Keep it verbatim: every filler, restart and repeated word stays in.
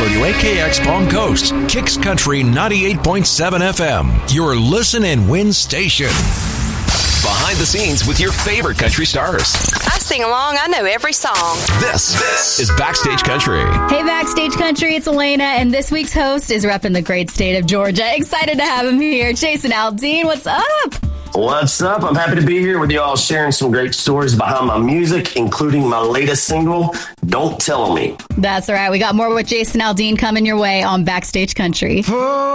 W A K X Palm Coast, Kicks Country ninety-eight point seven F M, your listen and win station. Behind the scenes with your favorite country stars. I sing along. I know every song. This, this is Backstage Country. Hey, Backstage Country, it's Elena, and this week's host is repping the great state of Georgia. Excited to have him here. Jason Aldean, what's up? What's up? I'm happy to be here with you all, sharing some great stories behind my music, including my latest single, Don't Tell Me. That's all right. We got more with Jason Aldean coming your way on Backstage Country.